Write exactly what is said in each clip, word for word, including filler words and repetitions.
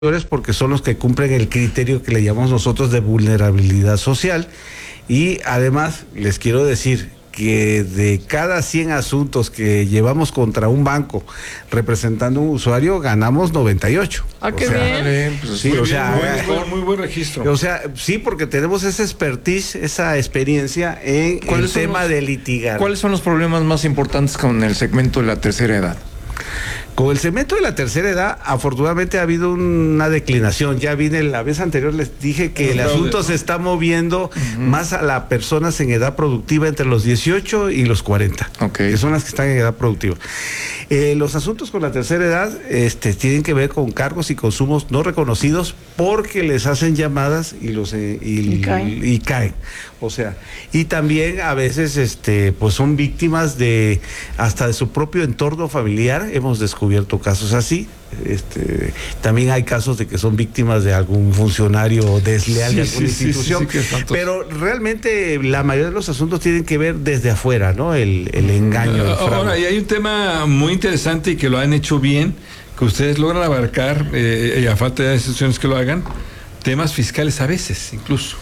porque son los que cumplen el criterio que le llamamos nosotros de vulnerabilidad social. Y además les quiero decir que de cada cien asuntos que llevamos contra un banco representando a un usuario, ganamos noventa y ocho. Ah, qué o sea, bien. Pues sí, muy o bien, sea, muy, eh, buen, muy buen registro. O sea, sí, porque tenemos esa expertise, esa experiencia en el tema los, de litigar. ¿Cuáles son los problemas más importantes con el segmento de la tercera edad? Con el segmento de la tercera edad, afortunadamente ha habido una declinación. Ya vine la vez anterior, les dije que el asunto se está moviendo uh-huh. más a las personas en edad productiva entre los dieciocho y los cuarenta, okay. que son las que están en edad productiva. Eh, los asuntos con la tercera edad este, tienen que ver con cargos y consumos no reconocidos porque les hacen llamadas y los eh, y, y, caen. y caen. O sea, y también a veces este, pues son víctimas de hasta de su propio entorno familiar. Hemos descubierto casos así. Este, también hay casos de que son víctimas de algún funcionario desleal sí, de alguna sí, institución, sí, sí, sí, pero realmente la mayoría de los asuntos tienen que ver desde afuera, ¿no? El, el engaño. El Ahora, y hay un tema muy interesante y que lo han hecho bien, que ustedes logran abarcar, eh, y a falta de instituciones que lo hagan, temas fiscales a veces, incluso.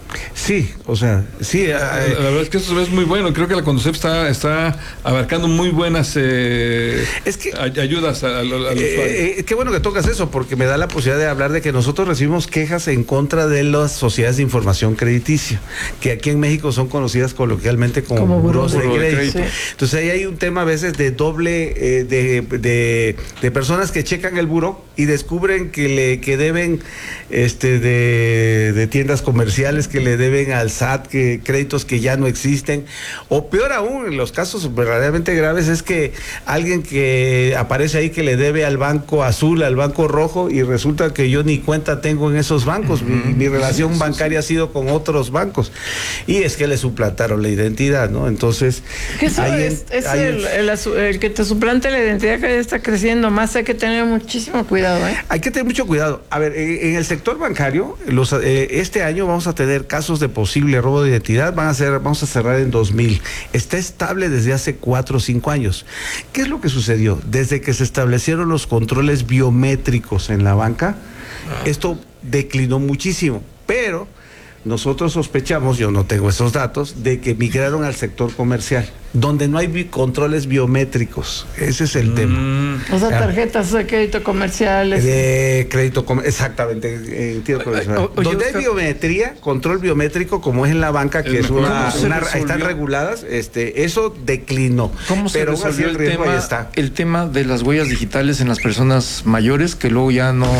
Sí, o sea, sí. La, la verdad es que eso es muy bueno. Creo que la Conducef está, está abarcando muy buenas eh, es que, ayudas al, al usuario. Eh, eh, qué bueno que tocas eso, porque me da la posibilidad de hablar de que nosotros recibimos quejas en contra de las sociedades de información crediticia, que aquí en México son conocidas coloquialmente como, como burós de crédito. Sí. Entonces ahí hay un tema a veces de doble, eh, de, de, de personas que checan el buró y descubren que le que deben este de, de tiendas comerciales, que le deben al S A T, que créditos que ya no existen, o peor aún, en los casos verdaderamente graves es que alguien que aparece ahí que le debe al banco azul, al banco rojo, y resulta que yo ni cuenta tengo en esos bancos, uh-huh. mi, mi relación bancaria ha sido con otros bancos, y es que le suplantaron la identidad, ¿no? Entonces ¿qué eso ahí es, en, es ahí el, el, el, el que te suplante la identidad, que está creciendo más? Hay que tener muchísimo cuidado, ¿eh? Hay que tener mucho cuidado. A ver, en el sector bancario, los, eh, este año vamos a tener casos de posible robo de identidad, van a ser, vamos a cerrar en dos mil. Está estable desde hace cuatro o cinco años. ¿Qué es lo que sucedió? Desde que se establecieron los controles biométricos en la banca, ah. esto declinó muchísimo, pero nosotros sospechamos, yo no tengo esos datos, de que migraron al sector comercial, donde no hay bi- controles biométricos. Ese es el mm. tema. O sea, tarjetas de crédito comerciales. De crédito comercial, exactamente. Eh, comercial. Oye, donde Oscar, hay biometría, control biométrico, como es en la banca, que es una, una están reguladas, este, eso declinó. ¿Cómo se pero resolvió el, el, tema, ahí está. el tema de las huellas digitales en las personas mayores que luego ya no...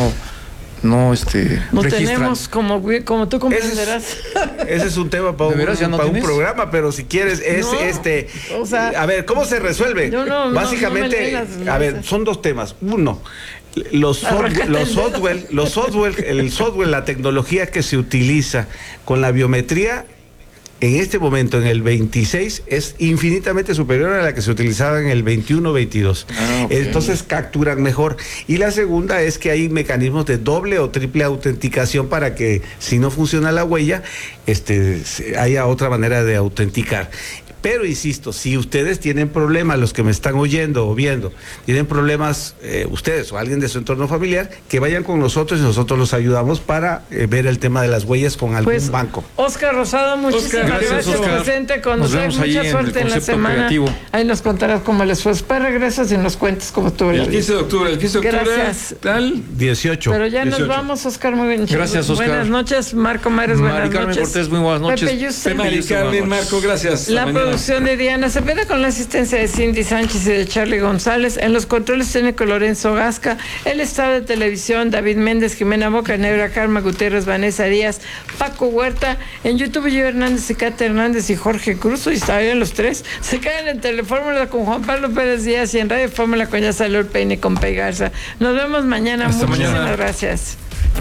No, este. No tenemos, como, como tú comprenderás. Ese es, ese es un tema para, un, no para un programa, pero si quieres, es no, este. O sea, a ver, ¿cómo se resuelve? No, no, Básicamente, no, no a ver, son dos temas. Uno, los, software, los software, los software, el software, la tecnología que se utiliza con la biometría, en este momento, en el veintiséis, es infinitamente superior a la que se utilizaba en el veintiuno veintidós. Ah, okay. Entonces capturan mejor. Y la segunda es que hay mecanismos de doble o triple autenticación para que, si no funciona la huella, este, haya otra manera de autenticar. Pero insisto, si ustedes tienen problemas, los que me están oyendo o viendo, tienen problemas, eh, ustedes o alguien de su entorno familiar, que vayan con nosotros y nosotros los ayudamos para eh, ver el tema de las huellas con algún pues, banco. Oscar Rosado, muchísimas Oscar, gracias por presente con nosotros. Mucha suerte en, en la semana. Creativo. Ahí nos contarás cómo les fue. Después regresas y nos cuentas cómo estuvo el quince de octubre. El quince de octubre. Gracias. Tal dieciocho. Pero ya dieciocho. Nos vamos, Oscar. Muy bien. Gracias, Oscar. Buenas noches, Marco Mares. Buenas Mari Carmen noches. Cortés, muy buenas noches. Pepe Yuste. Mari Carmen, Marco, gracias. La producción de Diana Cepeda con la asistencia de Cindy Sánchez y de Charlie González. En los controles técnicos Lorenzo Gasca. El estado de televisión David Méndez, Jimena Bocanegra, Karma Gutiérrez, Vanessa Díaz, Paco Huerta. En YouTube yo Hernández y Cata Hernández y Jorge Cruz. Y estaban los tres. Se caen en Telefórmula con Juan Pablo Pérez Díaz y en Radio Fórmula con Ya Salió el Peine con Pei Garza. Nos vemos mañana. Hasta Muchísimas mañana. gracias.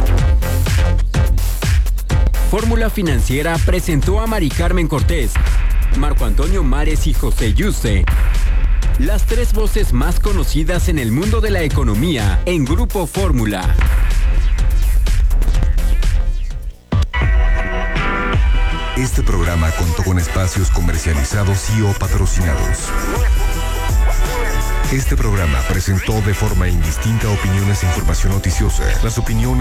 Fórmula Financiera presentó a Mari Carmen Cortés, Marco Antonio Mares y José Yuste, las tres voces más conocidas en el mundo de la economía en Grupo Fórmula. Este programa contó con espacios comercializados y o patrocinados. Este programa presentó de forma indistinta opiniones e información noticiosa. Las opiniones